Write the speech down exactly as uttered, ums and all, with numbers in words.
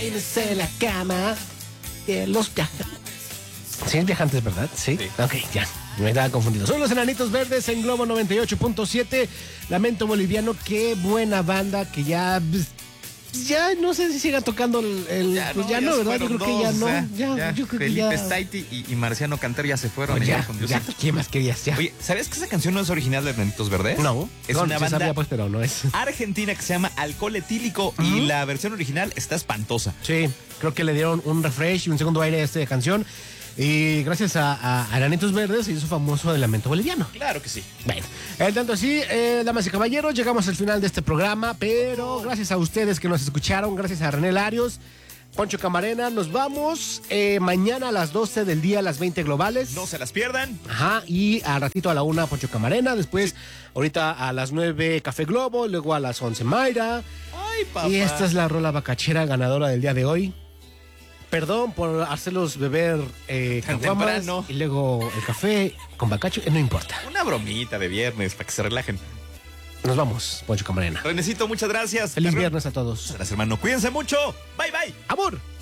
peines en la cama de los viajantes. Sí, es viajantes, ¿verdad? Sí. sí. Ok, ya. Me estaba confundido. Son los Enanitos Verdes en Globo noventa y ocho punto siete. Lamento Boliviano, qué buena banda que ya... Ya no sé si siga tocando el... el ya pues no, ya, ya no, ¿verdad? Yo creo dos, que ya no. Ya, ya, ya. Yo creo Felipe que ya... Staiti y, y Marciano Canter ya se fueron. Oh, ya, con ya. ¿Quién más querías? Ya. Oye, ¿sabes que esa canción no es original de Enanitos Verdes? No. Es no, una sí banda sabía, pues, pero no es. argentina que se llama Alcohol Etílico uh-huh. y la versión original está espantosa. Sí, creo que le dieron un refresh y un segundo aire a esta canción. Y gracias a, a, a Enanitos Verdes se hizo famoso el Lamento Boliviano. Claro que sí. Bueno, en tanto así, eh, damas y caballeros, llegamos al final de este programa, pero gracias a ustedes que nos escucharon, gracias a René Larios, Poncho Camarena, nos vamos eh, mañana a las doce del día, a las veinte globales. No se las pierdan. Ajá, y al ratito a la una Poncho Camarena, después ahorita a las nueve Café Globo, luego a las once Mayra. Ay, papá. Y esta es la rola bacachera ganadora del día de hoy. Perdón por hacerlos beber eh, caguamas y luego el café con bacacho, eh, no importa. Una bromita de viernes para que se relajen. Nos vamos, Poncho Camarena. Renecito, muchas gracias. Feliz viernes a todos. Gracias, hermano. Cuídense mucho. Bye, bye. Amor.